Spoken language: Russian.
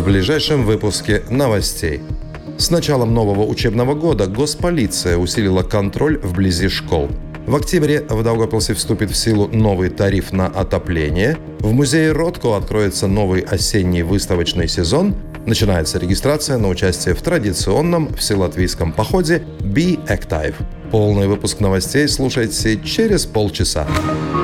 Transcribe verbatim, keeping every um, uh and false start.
в ближайшем выпуске новостей. С началом нового учебного года госполиция усилила контроль вблизи школ. В октябре в Даугавпилсе вступит в силу новый тариф на отопление. В музее Ротко откроется новый осенний выставочный сезон. Начинается регистрация на участие в традиционном вселатвийском походе «Be Active». Полный выпуск новостей слушайте через полчаса.